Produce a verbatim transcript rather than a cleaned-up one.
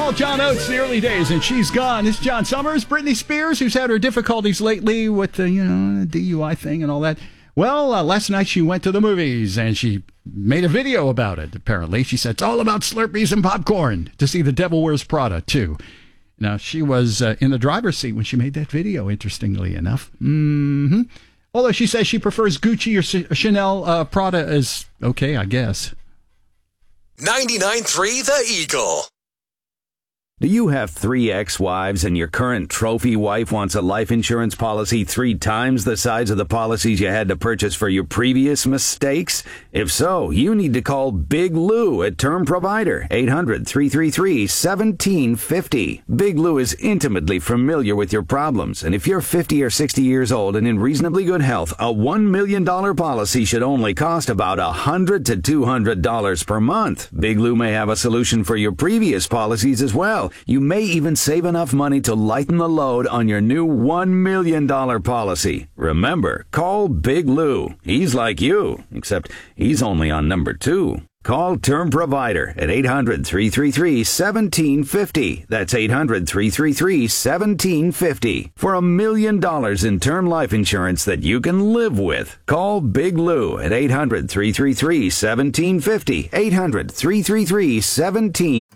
Well, John Oates, the early days, and She's Gone. It's John Summers. Britney Spears, who's had her difficulties lately with the, you know, D U I thing and all that. Well, uh, last night she went to the movies, and she made a video about it, apparently. She said it's all about Slurpees and popcorn, to see The Devil Wears Prada, too. Now, she was uh, in the driver's seat when she made that video, interestingly enough. Mm-hmm. Although she says she prefers Gucci or Ch- Chanel, uh, Prada is okay, I guess. ninety-nine point three The Eagle. Do you have three ex-wives and your current trophy wife wants a life insurance policy three times the size of the policies you had to purchase for your previous mistakes? If so, you need to call Big Lou at Term Provider, eight hundred, three three three, one seven five zero. Big Lou is intimately familiar with your problems, and if you're fifty or sixty years old and in reasonably good health, a one million dollars policy should only cost about one hundred to two hundred dollars per month. Big Lou may have a solution for your previous policies as well. You may even save enough money to lighten the load on your new one million dollars policy. Remember, call Big Lou. He's like you, except he's only on number two. Call Term Provider at eight hundred, three three three, one seven five zero. That's eight hundred, three three three, one seven five zero. For a million dollars in term life insurance that you can live with. Call Big Lou at eight hundred, three three three, one seven five zero. eight hundred, three three three, one seven five zero.